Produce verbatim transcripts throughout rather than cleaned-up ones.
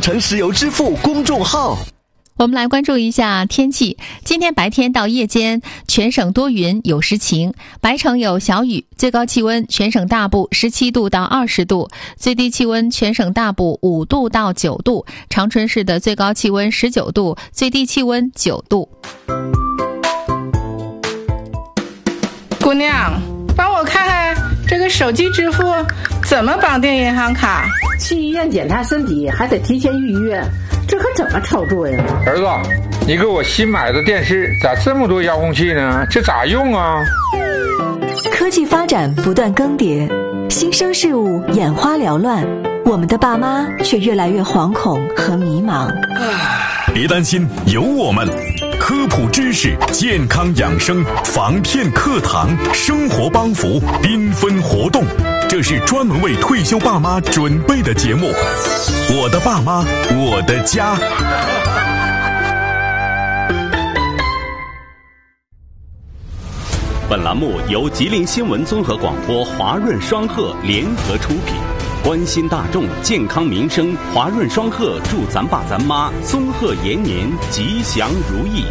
城石油支付公众号。 我们来关注一下天气。今天白天到夜间，全省多云有时晴，白城有小雨，最高气温全省大部十七度到二十度，最低气温全省大部五度到九度，长春市的最高气温十九度，最低气温九度。 姑娘，帮我看看这个手机支付怎么绑定银行卡？ 去医院检查身体还得提前预约，这可怎么操作呀？ 儿子，你给我新买的电视咋这么多遥控器呢？这咋用啊？ 科技发展不断更迭，新生事物眼花缭乱，我们的爸妈却越来越惶恐和迷茫。 别担心，有我们。科普知识、健康养生、防骗课堂、生活帮扶、缤纷活动，这是专门为退休爸妈准备的节目。我的爸妈，我的家。 本栏目由吉林新闻综合广播华润双鹤联合出品，关心大众健康民生，华润双鹤祝咱爸咱妈松鹤延年，吉祥如意。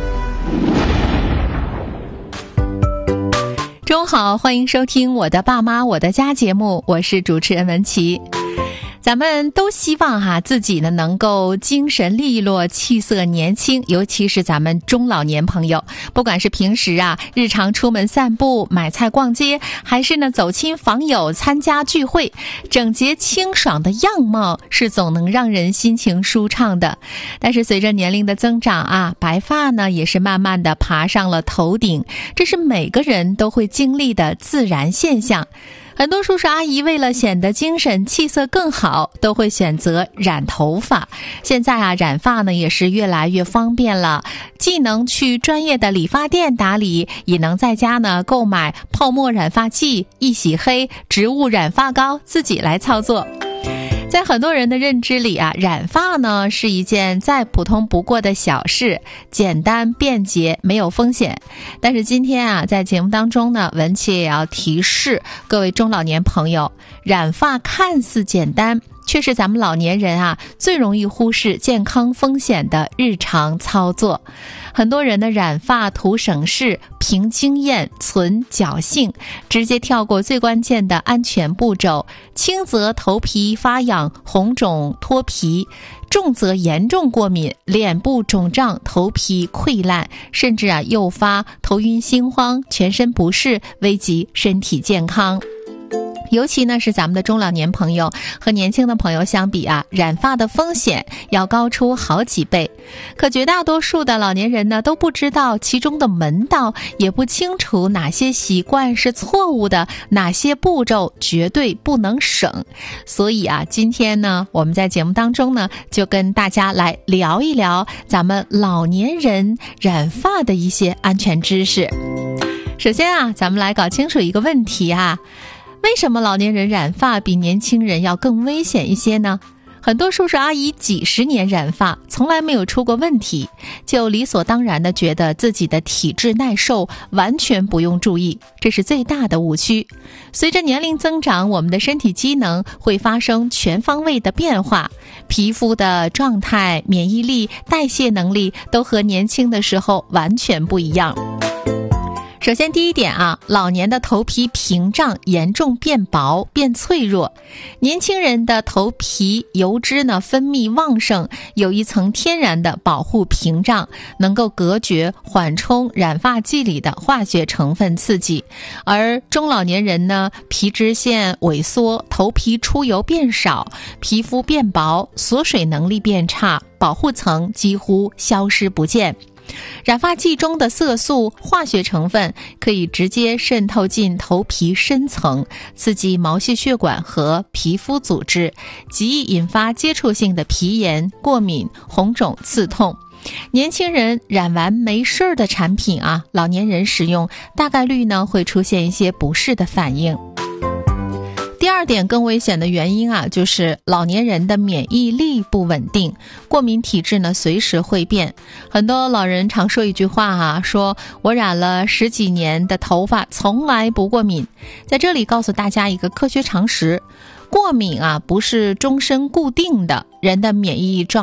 中好，欢迎收听我的爸妈我的家节目，我是主持人文琪。咱们都希望哈、啊、自己呢能够精神利落，气色年轻，尤其是咱们中老年朋友，不管是平时啊日常出门散步、买菜逛街，还是呢走亲访友、参加聚会，整洁清爽的样貌是总能让人心情舒畅的。但是随着年龄的增长啊，白发呢也是慢慢的爬上了头顶，这是每个人都会经历的自然现象。很多叔叔阿姨为了显得精神气色更好，都会选择染头发。现在啊，染发呢也是越来越方便了，既能去专业的理发店打理，也能在家呢购买泡沫染发剂、一洗黑、植物染发膏，自己来操作。在很多人的认知里啊，染发呢是一件再普通不过的小事，简单便捷，没有风险。但是今天啊，在节目当中呢，文琪也要提示各位中老年朋友，染发看似简单，却是咱们老年人啊最容易忽视健康风险的日常操作。很多人的染发图省事，凭经验存侥幸，直接跳过最关键的安全步骤，轻则头皮发痒、红肿脱皮，重则严重过敏、脸部肿胀、头皮溃烂，甚至啊诱发头晕心慌、全身不适，危及身体健康。尤其呢是咱们的中老年朋友和年轻的朋友相比啊，染发的风险要高出好几倍。可绝大多数的老年人呢都不知道其中的门道，也不清楚哪些习惯是错误的，哪些步骤绝对不能省。所以啊，今天呢我们在节目当中呢就跟大家来聊一聊咱们老年人染发的一些安全知识。首先啊，咱们来搞清楚一个问题啊，为什么老年人染发比年轻人要更危险一些呢？很多叔叔阿姨几十年染发，从来没有出过问题，就理所当然地觉得自己的体质耐受，完全不用注意，这是最大的误区。随着年龄增长，我们的身体机能会发生全方位的变化，皮肤的状态、免疫力、代谢能力都和年轻的时候完全不一样。首先第一点啊，老年的头皮屏障严重变薄变脆弱。年轻人的头皮油脂呢分泌旺盛，有一层天然的保护屏障，能够隔绝缓冲染发剂里的化学成分刺激。而中老年人呢，皮脂腺萎缩，头皮出油变少，皮肤变薄，锁水能力变差，保护层几乎消失不见。染发剂中的色素化学成分可以直接渗透进头皮深层，刺激毛细血管和皮肤组织，极易引发接触性的皮炎、过敏、红肿、刺痛。年轻人染完没事的产品啊，老年人使用大概率呢会出现一些不适的反应。第二点更危险的原因啊，就是老年人的免疫力不稳定，过敏体质呢随时会变。很多老人常说一句话啊，说我染了十几年的头发，从来不过敏。在这里告诉大家一个科学常识，过敏啊不是终身固定的，人的免疫状